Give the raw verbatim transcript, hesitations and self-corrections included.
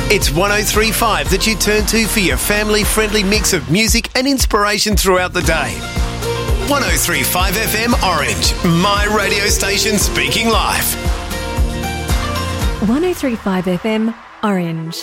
It's one oh three point five that you turn to for your family-friendly mix of music and inspiration throughout the day. one oh three point five F M Orange, my radio station speaking live. one oh three point five F M Orange.